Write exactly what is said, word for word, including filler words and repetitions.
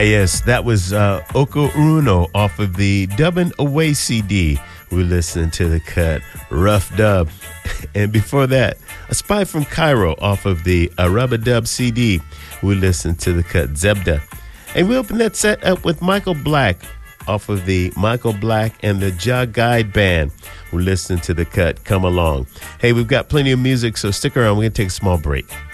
Yes, that was uh, Oko Uno off of the Dubbin' Away C D. We listened to the cut Rough Dub. And before that, A Spy from Cairo off of the Araba Dub C D. We listened to the cut Zebda. And we opened that set up with Michael Black off of the Michael Black and the Ja Guide Band. We listened to the cut Come Along. Hey, we've got plenty of music, so stick around. We're going to take a small break.